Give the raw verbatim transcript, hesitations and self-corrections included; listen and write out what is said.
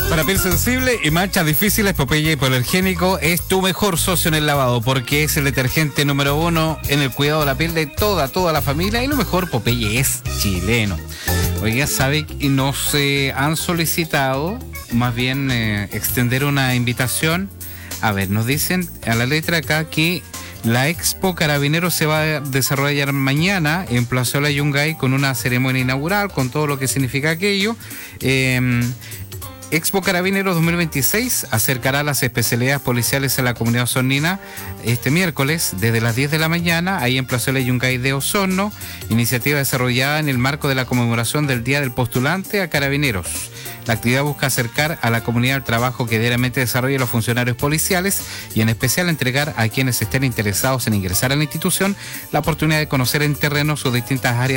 Para piel sensible y manchas difíciles, Popeye Hipoalergénico es tu mejor socio en el lavado, porque es el detergente número uno en el cuidado de la piel de toda, toda la familia. Y lo mejor, Popeye es chileno. Oiga, sabe que nos eh, han solicitado, más bien, eh, extender una invitación. A ver, nos dicen a la letra acá que la Expo Carabineros se va a desarrollar mañana en Plazuela Yungay con una ceremonia inaugural, con todo lo que significa aquello. Eh, Expo Carabineros dos mil veintiséis acercará las especialidades policiales a la comunidad osornina este miércoles desde las diez de la mañana, ahí en Plazuela Yungay de Osorno, iniciativa desarrollada en el marco de la conmemoración del Día del Postulante a Carabineros. La actividad busca acercar a la comunidad el trabajo que diariamente desarrollan los funcionarios policiales y en especial entregar a quienes estén interesados en ingresar a la institución la oportunidad de conocer en terreno sus distintas áreas